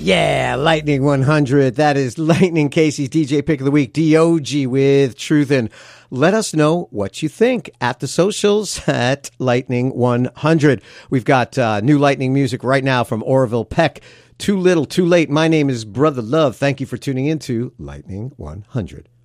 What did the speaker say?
Yeah, Lightning 100. That is Lightning Casey's DJ Pick of the Week, DOG with Truthin'. Let us know what you think at the socials at Lightning 100. We've got new Lightning music right now from Orville Peck. Too Little, Too Late. My name is Brother Love. Thank you for tuning in to Lightning 100.